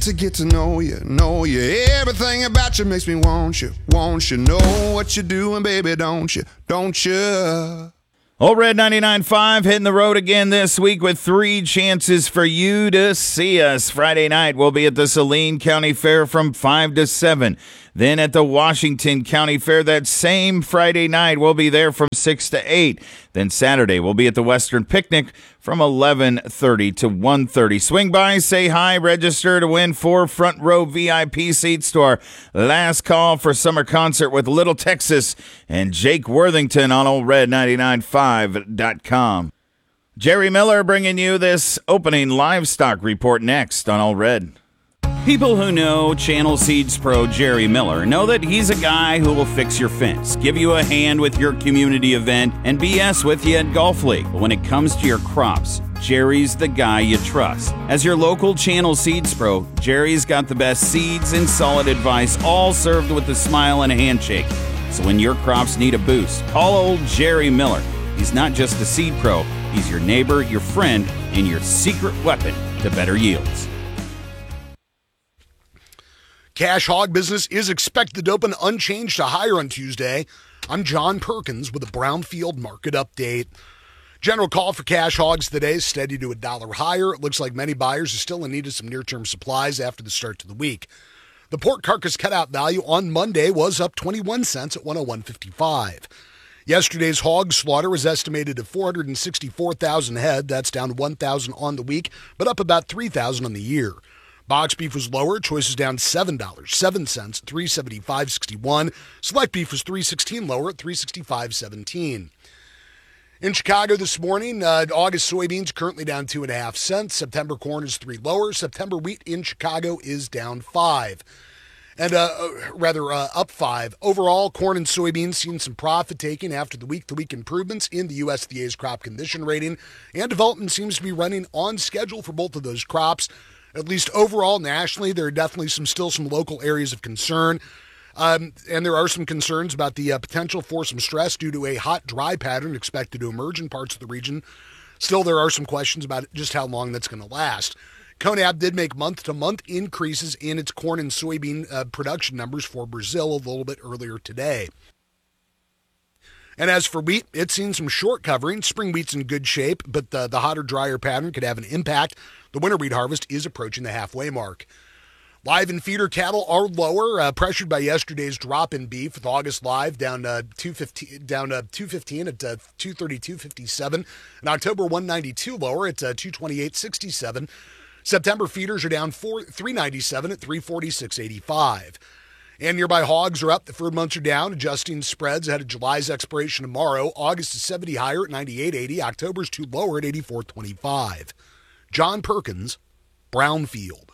to get to know you, know you. Everything about you makes me want you, know what you're doing, baby, don't you, Old Red 99.5 hitting the road again this week with 3 chances for you to see us. Friday night, we'll be at the Saline County Fair from 5 to 7. Then at the Washington County Fair that same Friday night, we'll be there from 6 to 8. Then Saturday, we'll be at the Western Picnic from 11:30 to 1:30. Swing by, say hi, register to win 4 front row VIP seats to our last call for summer concert with Little Texas and Jake Worthington on OldRed995.com. Jerry Miller bringing you this opening livestock report next on Old Red. People who know Channel Seeds Pro Jerry Miller know that he's a guy who will fix your fence, give you a hand with your community event, and BS with you at Golf League. But when it comes to your crops, Jerry's the guy you trust. As your local Channel Seeds Pro, Jerry's got the best seeds and solid advice, all served with a smile and a handshake. So when your crops need a boost, call old Jerry Miller. He's not just a seed pro, he's your neighbor, your friend, and your secret weapon to better yields. Cash hog business is expected to open unchanged to higher on Tuesday. I'm John Perkins with a Brownfield market update. General call for cash hogs today is steady to $1 higher. It looks like many buyers are still in need of some near-term supplies after the start to the week. The pork carcass cutout value on Monday was up 21 cents at 101.55. Yesterday's hog slaughter was estimated at 464,000 head. That's down 1,000 on the week, but up about 3,000 on the year. Box beef was lower. Choices down $7.07, $375.61. Select beef was $3.16 lower at $365.17. In Chicago this morning, August soybeans currently down 2.5 cents. September corn is 3 lower. September wheat in Chicago is down 5. And up 5. Overall, corn and soybeans seen some profit taking after the week-to-week improvements in the USDA's crop condition rating, and development seems to be running on schedule for both of those crops. At least overall, nationally, there are definitely still some local areas of concern. And there are some concerns about the potential for some stress due to a hot, dry pattern expected to emerge in parts of the region. Still, there are some questions about just how long that's going to last. CONAB did make month-to-month increases in its corn and soybean production numbers for Brazil a little bit earlier today. And as for wheat, it's seen some short covering. Spring wheat's in good shape, but the hotter, drier pattern could have an impact. The winter wheat harvest is approaching the halfway mark. Live and feeder cattle are lower, pressured by yesterday's drop in beef, with August live down 215 at 232.57, and October 192 lower at 228.67. September feeders are down 397 at 346.85. And nearby hogs are up. The third months are down, adjusting spreads ahead of July's expiration tomorrow. August is 70 higher at 98.80. October's 2 lower at 84.25. John Perkins, Brownfield.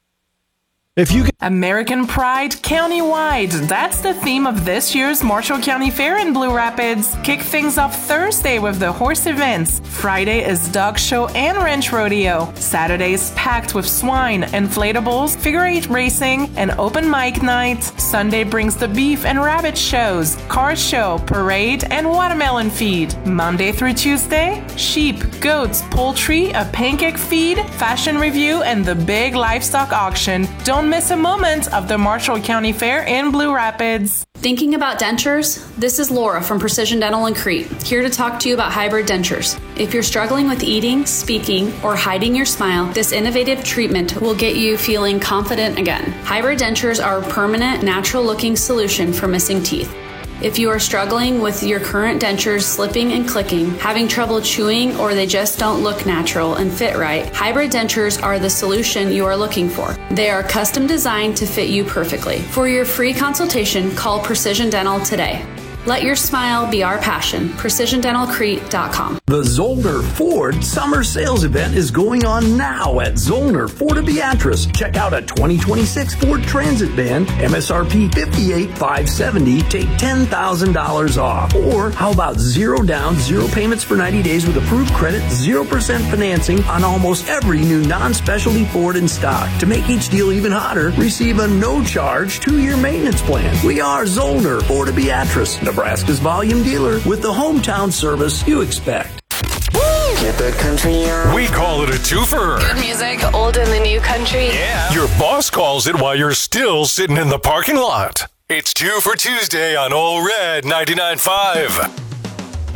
If you American Pride Countywide. That's the theme of this year's Marshall County Fair in Blue Rapids. Kick things off Thursday with the horse events. Friday is dog show and ranch rodeo. Saturday is packed with swine, inflatables, figure-8 racing, and open mic night. Sunday brings the beef and rabbit shows, car show, parade, and watermelon feed. Monday through Tuesday, sheep, goats, poultry, a pancake feed, fashion review, and the big livestock auction. Don't miss a moment of the Marshall County Fair in Blue Rapids. Thinking about dentures? This is Laura from Precision Dental in Crete, here to talk to you about hybrid dentures. If you're struggling with eating, speaking, or hiding your smile, this innovative treatment will get you feeling confident again. Hybrid dentures are a permanent, natural-looking solution for missing teeth. If you are struggling with your current dentures slipping and clicking, having trouble chewing, or they just don't look natural and fit right, hybrid dentures are the solution you are looking for. They are custom designed to fit you perfectly. For your free consultation, call Precision Dental today. Let your smile be our passion. PrecisionDentalCrete.com. The Zollner Ford Summer Sales Event is going on now at Zollner Ford of Beatrice. Check out a 2026 Ford Transit van, MSRP $58,570. Take $10,000 off. Or how about 0 down, 0 payments for 90 days with approved credit, 0% financing on almost every new non-specialty Ford in stock. To make each deal even hotter, receive a no-charge 2-year maintenance plan. We are Zollner Ford of Beatrice, Nebraska's volume dealer with the hometown service you expect. Get the country on. We call it a twofer. Good music, old and the new country. Yeah. Your boss calls it while you're still sitting in the parking lot. It's 2 for Tuesday on Old Red 99.5.